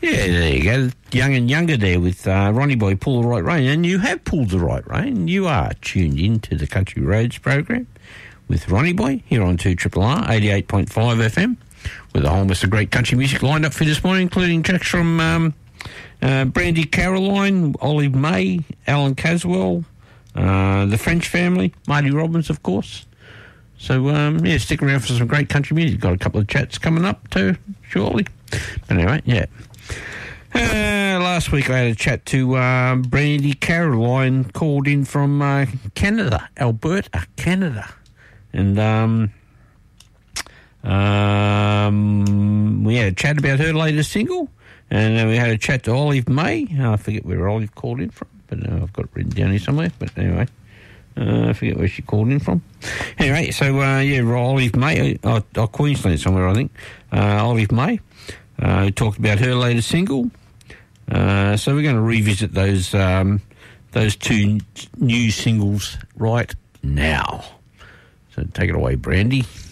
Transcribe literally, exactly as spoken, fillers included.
Yeah, there you go. Young and Younger there with uh, Ronnie Boy, Pull the Right Rein. And you have pulled the right rein. You are tuned in to the Country Roads program with Ronnie Boy here on two R R R eighty-eight point five F M with a whole mess of great country music lined up for this morning, including tracks from um, uh, Brandy Caroline, Olive May, Alan Caswell, uh, the French Family, Marty Robbins, of course. So, um, yeah, stick around for some great country music. Got a couple of chats coming up too, shortly. But anyway, yeah. Uh, last week I had a chat to um, Brandy Caroline, called in from uh, Canada, Alberta, Canada. And um, um, we had a chat about her latest single. And then we had a chat to Olive May. I forget where Olive called in from, but uh, I've got it written down here somewhere. But anyway. Uh, I forget where she called in from. Anyway, so, uh, yeah, Olive May, uh, uh, Queensland somewhere, I think. Uh, Olive May, uh, talked about her latest single. Uh, so we're going to revisit those um, those two new singles right now. So take it away, Brandy.